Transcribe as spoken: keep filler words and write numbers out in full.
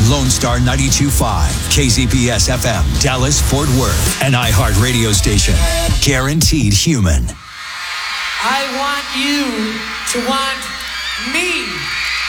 Lone Star ninety-two point five, K Z P S F M, Dallas, Fort Worth, an iHeart radio station. Guaranteed human. I want you to want me.